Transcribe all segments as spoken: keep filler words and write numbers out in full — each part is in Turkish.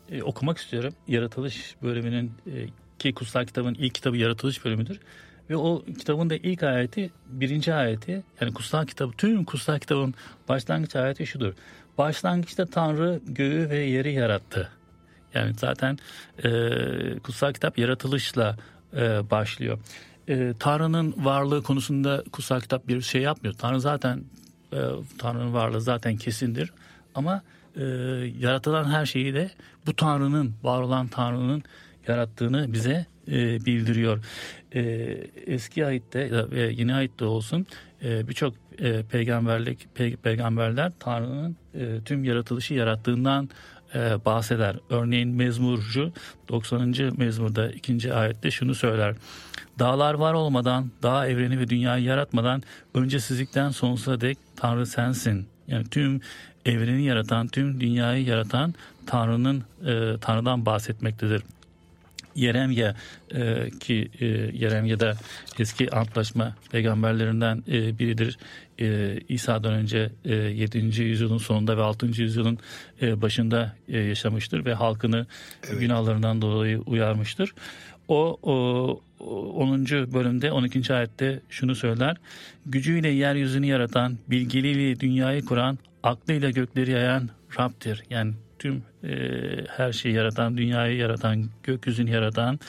e, okumak istiyorum. Yaratılış bölümünün e, ki kutsal kitabın ilk kitabı Yaratılış bölümüdür. Ve o kitabın da ilk ayeti, birinci ayeti, yani kutsal kitabı, tüm kutsal kitabın başlangıç ayeti şudur. Başlangıçta Tanrı göğü ve yeri yarattı. Yani zaten e, kutsal kitap yaratılışla e, başlıyor. E, Tanrı'nın varlığı konusunda kutsal kitap bir şey yapmıyor. Tanrı zaten, e, Tanrı'nın varlığı zaten kesindir. Ama e, yaratılan her şeyi de bu Tanrı'nın, var olan Tanrı'nın yarattığını bize e, bildiriyor. E, eski ayette ve yeni ayette olsun e, birçok e, peygamberlik pe, peygamberler Tanrı'nın e, tüm yaratılışı yarattığından e, bahseder. Örneğin mezmurcu doksanıncı mezmurda ikinci ayette şunu söyler. Dağlar var olmadan, dağ evreni ve dünyayı yaratmadan öncesizlikten sonsuza dek Tanrı sensin. Yani tüm evreni yaratan, tüm dünyayı yaratan Tanrı'nın e, Tanrı'dan bahsetmektedir. Yeremye e, ki e, Yeremye'de eski antlaşma peygamberlerinden e, biridir. E, İsa'dan önce e, yedinci yüzyılın sonunda ve altıncı yüzyılın e, başında e, yaşamıştır ve halkını evet. günahlarından dolayı uyarmıştır. O, o onuncu bölümde on ikinci ayette şunu söyler. Gücüyle yeryüzünü yaratan, bilgeliğiyle dünyayı kuran, aklıyla gökleri yayan Rab'dir. Yani tüm e, her şeyi yaratan, dünyayı yaratan, gökyüzünü yaratan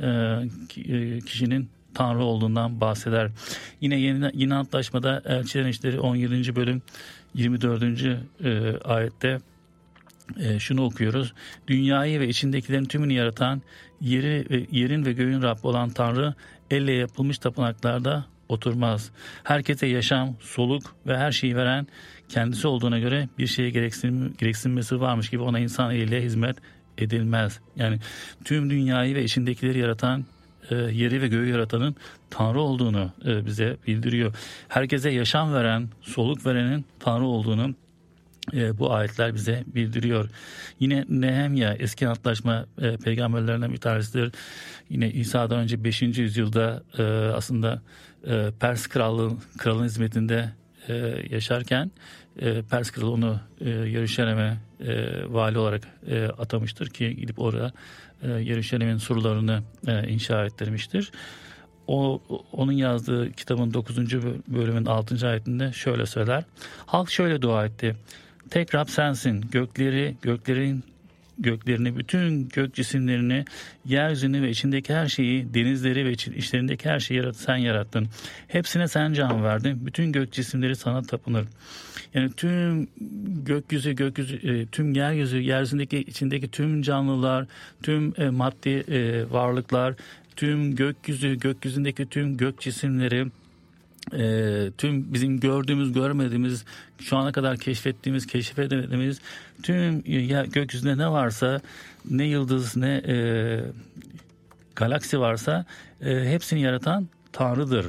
e, kişinin Tanrı olduğundan bahseder. Yine yeni, yeni antlaşmada Elçilerin İşleri on yedinci bölüm yirmi dördüncü E, ayette e, şunu okuyoruz. Dünyayı ve içindekilerin tümünü yaratan, yeri ve yerin ve göğün Rabbi olan Tanrı elle yapılmış tapınaklarda oturmaz. Herkese yaşam, soluk ve her şeyi veren kendisi olduğuna göre bir şeye gereksin, gereksinmesi varmış gibi ona insan eliyle hizmet edilmez. Yani tüm dünyayı ve içindekileri yaratan, e, yeri ve göğü yaratanın Tanrı olduğunu e, bize bildiriyor. Herkese yaşam veren, soluk verenin Tanrı olduğunu e, bu ayetler bize bildiriyor. Yine Nehemya eski antlaşma e, peygamberlerinden bir tanesidir. Yine İsa'dan önce beşinci yüzyılda e, aslında e, Pers krallığı kralın hizmetinde e, yaşarken e, Pers kralı onu e, Yeruşalim'e e, vali olarak e, atamıştır ki gidip orada e, Yeruşalim'in surlarını e, inşa ettirmiştir. O, onun yazdığı kitabın dokuzuncu bölümün altıncı ayetinde şöyle söyler. Halk şöyle dua etti. Tek Rab sensin. Gökleri, göklerin göklerini, bütün gök cisimlerini, yeryüzünü ve içindeki her şeyi, denizleri ve içlerindeki her şeyi yarat, sen yarattın. Hepsine sen can verdin. Bütün gök cisimleri sana tapınır. Yani tüm gökyüzü, gökyüzü, tüm yeryüzü, yeryüzündeki içindeki tüm canlılar, tüm e, maddi e, varlıklar, tüm gökyüzü, gökyüzündeki tüm gök cisimleri, e, tüm bizim gördüğümüz, görmediğimiz, şu ana kadar keşfettiğimiz, keşfedemediğimiz tüm ya, gökyüzünde ne varsa, ne yıldız, ne e, galaksi varsa e, hepsini yaratan Tanrı'dır.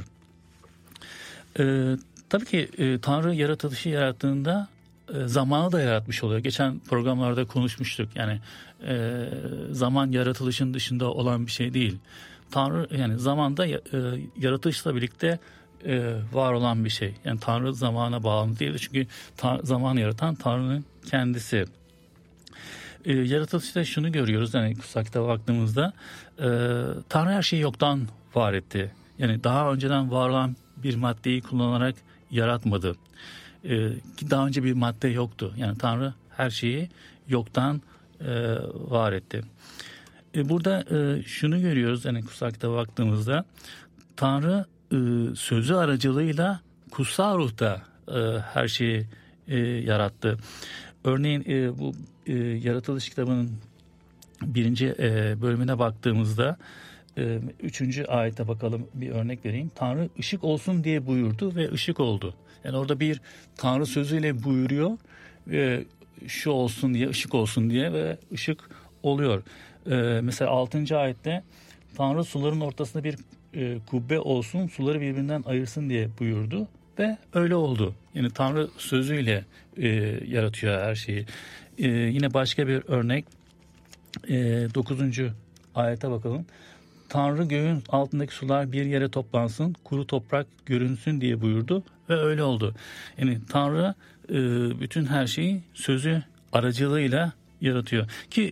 E, tabii ki e, Tanrı yaratılışı yarattığında e, zamanı da yaratmış oluyor. Geçen programlarda konuşmuştuk. Yani e, zaman yaratılışın dışında olan bir şey değil. Tanrı yani zamanda e, yaratılışla birlikte e, var olan bir şey. Yani Tanrı zamana bağımlı değil. Çünkü ta, zamanı yaratan Tanrı'nın kendisi. E, yaratılışta şunu görüyoruz. Yani kutsal kitaba baktığımızda e, Tanrı her şeyi yoktan var etti. Yani daha önceden var olan bir maddeyi kullanarak yaratmadı. E, ki daha önce bir madde yoktu. Yani Tanrı her şeyi yoktan e, var etti. E, burada e, şunu görüyoruz. Yani kutsal kitaba baktığımızda Tanrı e, sözü aracılığıyla kutsal ruhta e, her şeyi e, yarattı. Örneğin e, bu e, yaratılış kitabının birinci e, bölümüne baktığımızda e, üçüncü ayete bakalım, bir örnek vereyim. Tanrı ışık olsun diye buyurdu ve ışık oldu. Yani orada bir Tanrı sözüyle buyuruyor ve şu olsun diye, ışık olsun diye ve ışık oluyor. E, mesela altıncı ayette Tanrı suların ortasında bir e, kubbe olsun, suları birbirinden ayırsın diye buyurdu ve öyle oldu. Yani Tanrı sözüyle e, yaratıyor her şeyi. E, yine başka bir örnek e, dokuzuncu ayete bakalım. Tanrı göğün altındaki sular bir yere toplansın, kuru toprak görünsün diye buyurdu ve öyle oldu. Yani Tanrı e, bütün her şeyi sözü aracılığıyla yaratıyor. Ki